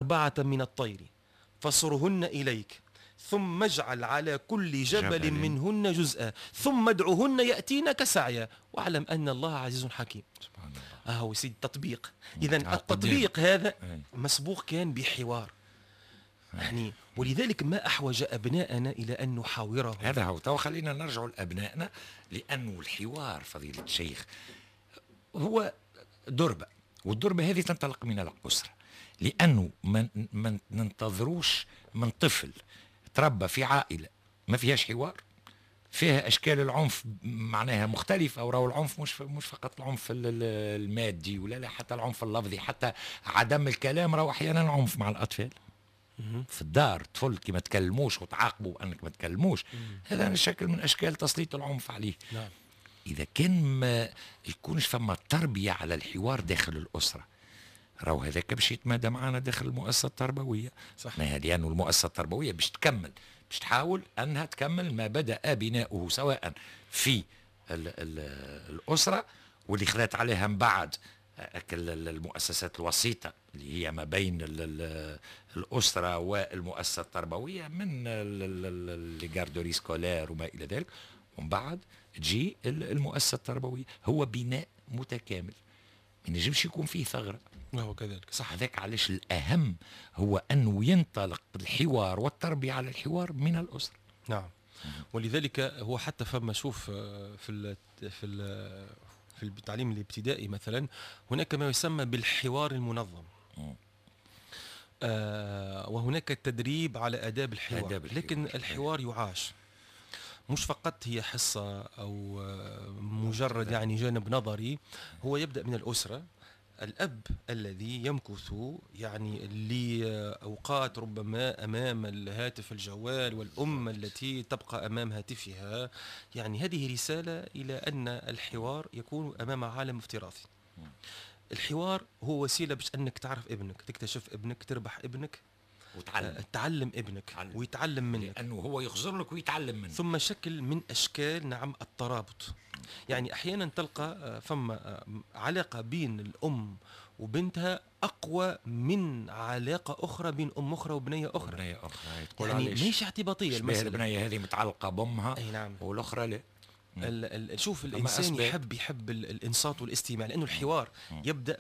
4 من الطير فصرهن إليك ثم اجعل على كل جبل منهن جزءا ثم ادعهن يأتينك سعيا واعلم أن الله عزيز حكيم. سبحان الله. هو سيدي التطبيق. إذا التطبيق هذا مسبوق كان بحوار يعني، ولذلك ما أحوج أبناءنا إلى أن نحاوره. هذا هو. تو خلينا نرجع لأبنائنا، لأنه الحوار فضيلة الشيخ هو دربة، والدربة هذه تنطلق من الأسرة، لأنه ما ننتظروش من طفل تربى في عائلة ما فيهاش حوار، فيها أشكال العنف معناها مختلفة. وراو العنف مش فقط العنف المادي، ولا لا، حتى العنف اللفظي، حتى عدم الكلام راهو أحيانا عنف مع الأطفال في الدار. طفل كي ما تكلموش وتعاقبوا أنك ما تكلموش، هذا شكل من أشكال تسليط العنف عليه. نعم. إذا كان ما يكونش فما تربية على الحوار داخل الأسرة، راهو هذاك باش يتمادى معنا داخل المؤسسة التربوية. صح. لأنه المؤسسة التربوية باش تكمل، باش تحاول أنها تكمل ما بدأ بناؤه سواء في الأسرة واللي خلات عليها من بعد المؤسسات الوسيطة اللي هي ما بين الأسرة والمؤسسة التربوية، من لي غاردوري سكولير وما إلى ذلك، ومن بعد تجي المؤسسة التربوية. هو بناء متكامل، ما ينجمش يكون فيه ثغرة. وهو كذلك. صح. ذاك علاش الأهم هو أنه ينطلق الحوار والتربية على الحوار من الأسرة. نعم. ولذلك هو حتى فما شوف في التعليم الابتدائي مثلا هناك ما يسمى بالحوار المنظم. وهناك التدريب على آداب الحوار. لكن الحوار يعاش، مش فقط هي حصة أو مجرد يعني جانب نظري. هو يبدأ من الأسرة. الأب الذي يمكث يعني لأوقات ربما أمام الهاتف الجوال، والأم التي تبقى أمام هاتفها، يعني هذه رسالة إلى أن الحوار يكون أمام عالم افتراضي. الحوار هو وسيلة باش أنك تعرف ابنك، تكتشف ابنك، تربح ابنك، تعلم ابنك ويتعلم منك، لأنه هو يخزر لك ويتعلم منك. ثم شكل من أشكال نعم الترابط. يعني أحيانا تلقى فما علاقة بين الأم وبنتها أقوى من علاقة أخرى بين أم أخرى وبنية أخرى. يعني مش اعتباطية المسألة. البنية هذه متعلقة بأمها، أي نعم، والأخرى لا. شوف الإنسان يحب الإنصات والاستماع، لأنه الحوار يبدأ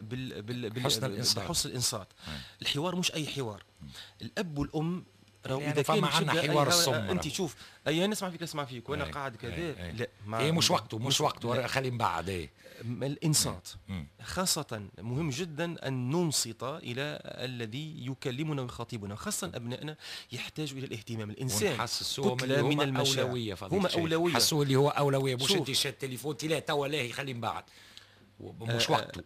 بحسن الإنصات. الحوار مش أي حوار. الأب والأم راهو يعني إذا كان عندنا حوار الصم، أنت شوف أي نسمع فيك نسمع فيك وأنا قاعد كذا، لا هي مش وقته خلي من بعد. الإنصات خاصة مهم جدا أن ننصت إلى الذي يكلمنا ويخاطبنا، خاصة أبنائنا يحتاجوا إلى الاهتمام. الإنسان كتلة من المشاعر، هما أولوية. حسوا اللي هو أولوية، مش أنت شاد التليفون لا توا لا خلي من بعد، مش وقته.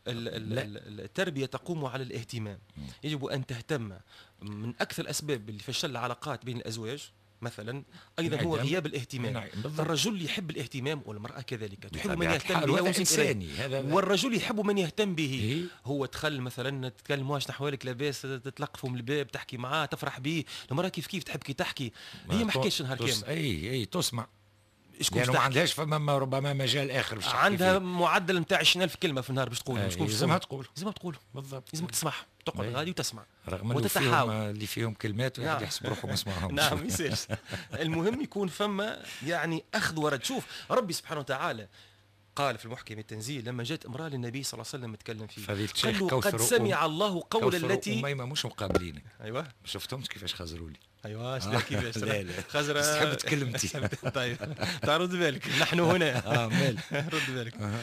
التربية تقوم على الاهتمام. يجب أن تهتم. من أكثر الأسباب اللي فشل العلاقات بين الأزواج مثلا أيضا هو غياب الاهتمام. الرجل يحب الاهتمام والمرأة كذلك تحب من يهتم بها، والرجل يحب من يهتم به. هو تخل مثلا تتكلم واش نحوالك لاباس، تلقفه من الباب، تحكي معاه، تفرح به. المرأة كيف تحب كي تحكي، هي ما حكيتش نهار كامل. اي تسمع، لأنه ما عندهاش فما ربما مجال آخر باش عندها معدل نتاع 20,000 كلمة في النهار باش تقول. لازمها تقول بالضبط، لازمك تسمح، تقعد غادي وتسمع رغم انه اللي فيهم كلمات واحد يحسب روحه ما يسمعهمش. نعم يصيرش. المهم يكون فما يعني أخذ ورد. شوف ربي سبحانه وتعالى قال في المحكم التنزيل لما جاءت امرأة للنبي صلى الله عليه وسلم يتكلم فيه، قال له قد سمع الله قول التي أميمة مش مقابلينك. أيوة ما شفتهمش كيفاش خزروا لي. ايوه كيفاش لا خزرة تحب تكلمتي. طيب تعرض بالك نحن هنا. مال رد بالك.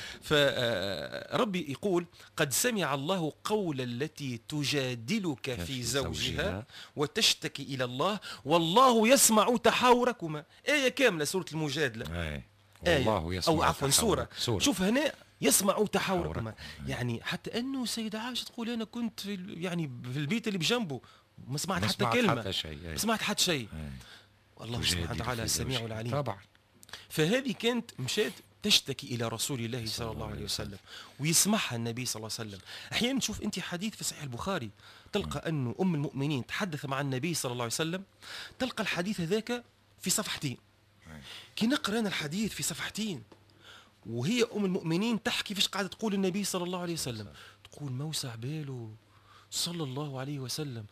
فربي يقول قد سمع الله قول التي تجادلك في زوجها وتشتكي إلى الله والله يسمع تحاوركما. آية كاملة سورة المجادلة. والله يسمع، أو عفوا سورة. شوف هنا يسمع تحاوركما. يعني حتى أنه سيدة عائشة تقول أنا كنت في البيت اللي بجنبه ما سمعت حتى كلمة، ما سمعت حتى شيء. والله سبحانه وتعالى السميع العليم طبعا. فهذه كانت مشات تشتكي إلى رسول الله صلى الله عليه وسلم ويسمعها النبي صلى الله عليه وسلم. أحيانا تشوف أنت حديث في صحيح البخاري تلقى أنه أم المؤمنين تحدث مع النبي صلى الله عليه وسلم، تلقى الحديث ذاك في صفحتين. كي نقرأ أنا الحديث في صفحتين وهي أم المؤمنين تحكي فيش قاعدة تقول النبي صلى الله عليه وسلم، تقول موسع باله صلى الله عليه وسلم